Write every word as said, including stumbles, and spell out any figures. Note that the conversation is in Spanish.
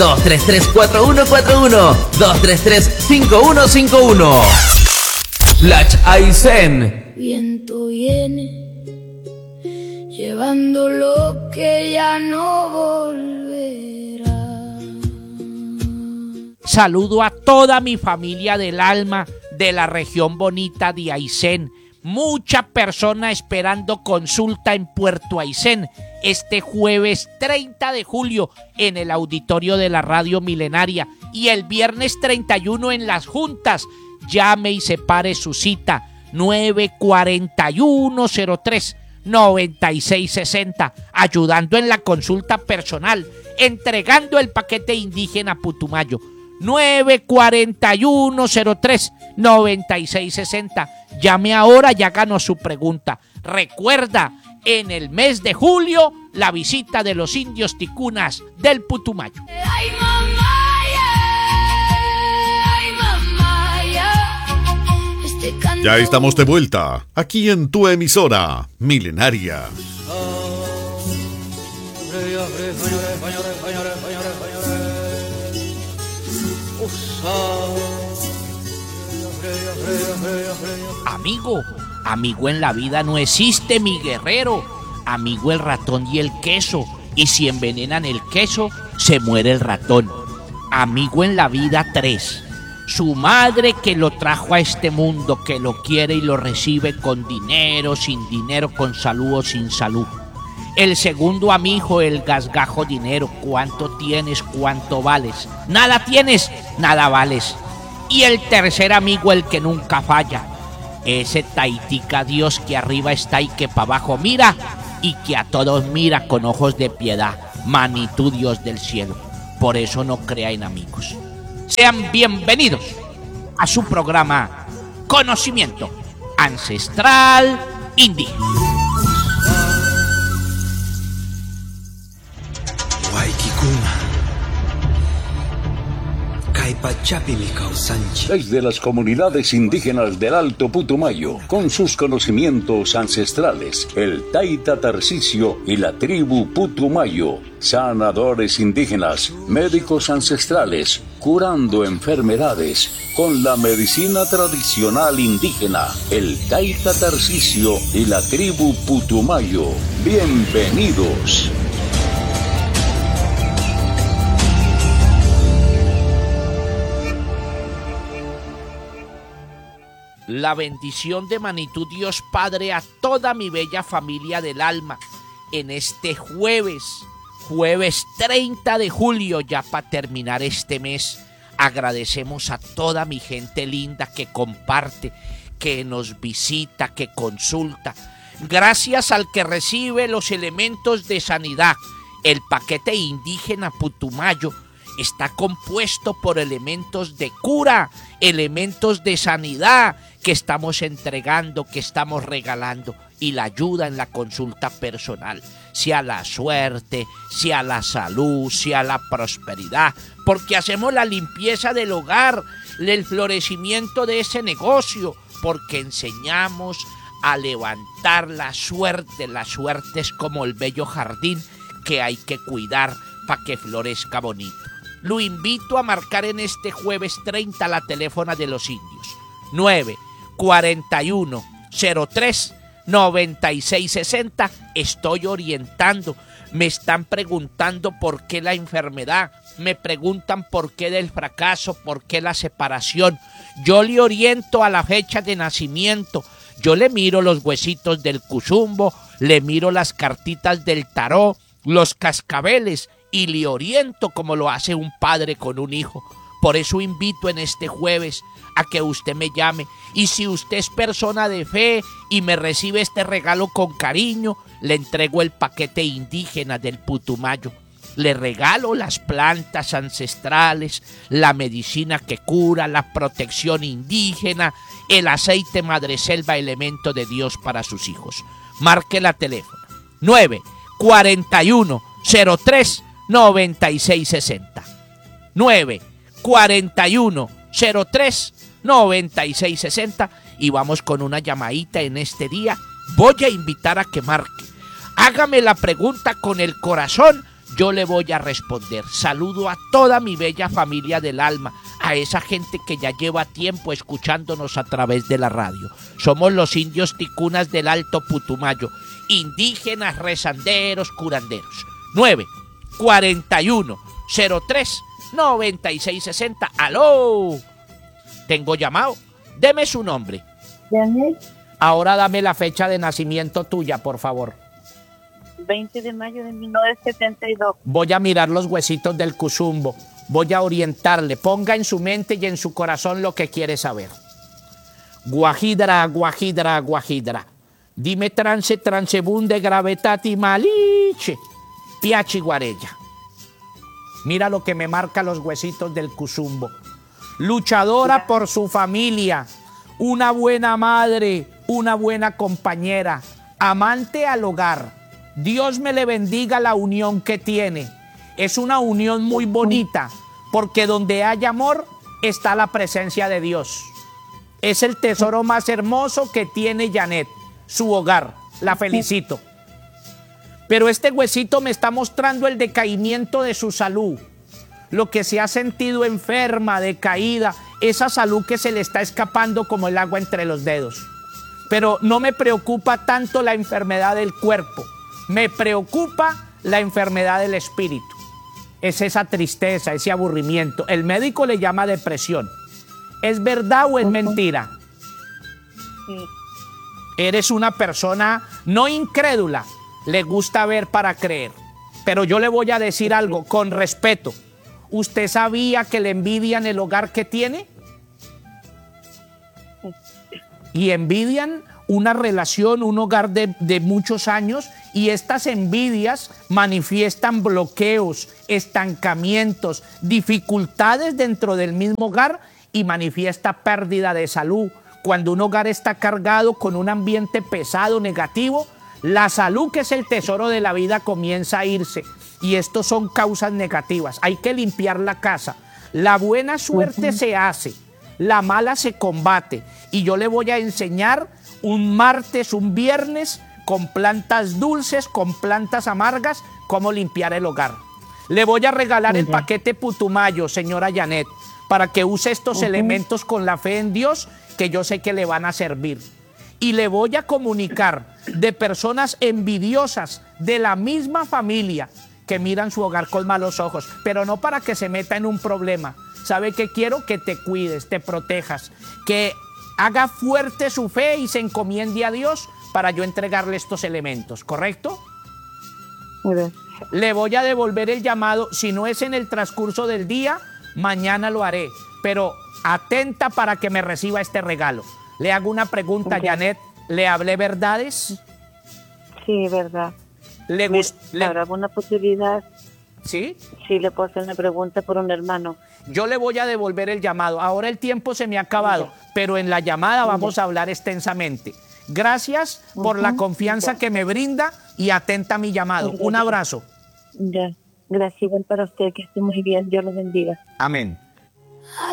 dos tres tres, cuatro uno cuatro uno, dos tres tres, cinco uno cinco uno. Lach Aysén. Viento viene llevando lo que ya no volverá. Saludo a toda mi familia del alma de la región bonita de Aysén. Mucha persona esperando consulta en Puerto Aysén este jueves treinta de julio en el auditorio de la Radio Milenaria y el viernes treinta y uno en Las Juntas. Llame y separe su cita nueve cuatro uno, cero tres, nueve seis seis cero, ayudando en la consulta personal, entregando el paquete indígena Putumayo. nueve cuatro uno, cero tres, nueve seis seis cero. Llame ahora y háganos su pregunta. Recuerda, en el mes de julio, la visita de los indios ticunas del Putumayo. Ay, mamá, yeah, ay, mamá, yeah. Este canto... Ya estamos de vuelta, aquí en tu emisora Milenaria. Amigo, amigo en la vida no existe, mi guerrero. Amigo el ratón y el queso, y si envenenan el queso, se muere el ratón. Amigo en la vida tres, su madre que lo trajo a este mundo, que lo quiere y lo recibe con dinero, sin dinero, con salud o sin salud. El segundo amigo, el gasgajo dinero, ¿cuánto tienes? ¿Cuánto vales? Nada tienes, nada vales. Y el tercer amigo, el que nunca falla, ese taitica Dios que arriba está y que para abajo mira, y que a todos mira con ojos de piedad, Manitu Dios del cielo. Por eso no crea en amigos. Sean bienvenidos a su programa Conocimiento Ancestral Indígena. Desde las comunidades indígenas del Alto Putumayo, con sus conocimientos ancestrales, el Taita Tarcisio y la tribu Putumayo, sanadores indígenas, médicos ancestrales, curando enfermedades con la medicina tradicional indígena, el Taita Tarcisio y la tribu Putumayo. Bienvenidos. La bendición de Manitu Dios Padre a toda mi bella familia del alma en este jueves, jueves treinta de julio, ya para terminar este mes. Agradecemos a toda mi gente linda que comparte, que nos visita, que consulta. Gracias al que recibe los elementos de sanidad. El paquete indígena Putumayo está compuesto por elementos de cura, elementos de sanidad que estamos entregando, que estamos regalando, y la ayuda en la consulta personal, sea la suerte, sea la salud, sea la prosperidad, porque hacemos la limpieza del hogar, el florecimiento de ese negocio, porque enseñamos a levantar la suerte. La suerte es como el bello jardín que hay que cuidar para que florezca bonito. Lo invito a marcar en este jueves treinta la teléfono de los indios, nueve cuatro uno, cero tres, nueve seis seis cero. Estoy orientando, me están preguntando por qué la enfermedad, me preguntan por qué del fracaso, por qué la separación. Yo le oriento a la fecha de nacimiento, yo le miro los huesitos del cuzumbo, le miro las cartitas del tarot, los cascabeles, y le oriento como lo hace un padre con un hijo. Por eso invito en este jueves a que usted me llame, y si usted es persona de fe y me recibe este regalo con cariño, le entrego el paquete indígena del Putumayo. Le regalo las plantas ancestrales, la medicina que cura, la protección indígena, el aceite madreselva, elemento de Dios para sus hijos. Marque la teléfono nueve cuatro uno, cero tres, nueve seis seis cero, nueve cuatro uno, cero tres, nueve seis seis cero, y vamos con una llamadita en este día. Voy a invitar a que marque. Hágame la pregunta con el corazón. yo le voy a responder. Saludo a toda mi bella familia del alma, a esa gente que ya lleva tiempo escuchándonos a través de la radio. Somos los indios ticunas del Alto Putumayo, indígenas, rezanderos, curanderos. nueve cuarenta y uno cero tres noventa y seis sesenta. ¡Aló! Tengo llamado. Deme su nombre. Janet, Ahora dame la fecha de nacimiento tuya, por favor. veinte de mayo de mil novecientos setenta y dos. Voy a mirar los huesitos del cuzumbo. Voy a orientarle. Ponga en su mente y en su corazón lo que quiere saber. Guajidra, guajidra, guajidra. Dime trance, transebunde, gravetati, maliche. Piachi guarella. Mira lo que me marca los huesitos del cuzumbo. Luchadora por su familia. Una buena madre, una buena compañera. Amante al hogar. Dios me le bendiga la unión que tiene. Es una unión muy bonita, porque donde hay amor está la presencia de Dios. Es el tesoro más hermoso que tiene Janet, su hogar. La felicito. Pero este huesito me está mostrando el decaimiento de su salud. Lo que se ha sentido enferma, decaída, esa salud que se le está escapando como el agua entre los dedos. Pero no me preocupa tanto la enfermedad del cuerpo. Me preocupa la enfermedad del espíritu. Es esa tristeza, ese aburrimiento. El médico le llama depresión. ¿Es verdad o es mentira? Sí. Eres una persona no incrédula. Le gusta ver para creer. Pero yo le voy a decir algo con respeto. ¿Usted sabía que le envidian el hogar que tiene? Y envidian una relación, un hogar de, de muchos años, y estas envidias manifiestan bloqueos, estancamientos, dificultades dentro del mismo hogar y manifiesta pérdida de salud. Cuando un hogar está cargado con un ambiente pesado, negativo, la salud, que es el tesoro de la vida, comienza a irse. Y estos son causas negativas. Hay que limpiar la casa. La buena suerte uh-huh. se hace, la mala se combate. Y yo le voy a enseñar un martes, un viernes, con plantas dulces, con plantas amargas, cómo limpiar el hogar. Le voy a regalar uh-huh. el paquete Putumayo, señora Janet, para que use estos uh-huh. elementos con la fe en Dios, que yo sé que le van a servir. Y le voy a comunicar de personas envidiosas de la misma familia que miran su hogar con malos ojos, pero no para que se meta en un problema. ¿Sabe qué quiero? Que te cuides, te protejas, que haga fuerte su fe y se encomiende a Dios para yo entregarle estos elementos, ¿correcto? Okay. Le voy a devolver el llamado, si no es en el transcurso del día, mañana lo haré, pero atenta para que me reciba este regalo. Le hago una pregunta, okay. Janet, ¿le hablé verdades? Sí, verdad. ¿Le gusta? ¿Habrá alguna posibilidad? ¿Sí? Sí, le puedo hacer una pregunta por un hermano. Yo le voy a devolver el llamado. Ahora el tiempo se me ha acabado, ya. pero en la llamada vamos ya. a hablar extensamente. Gracias uh-huh. por la confianza ya. que me brinda y atenta a mi llamado. Un abrazo. Ya, gracias igual para usted, que esté muy bien. Dios lo bendiga. Amén.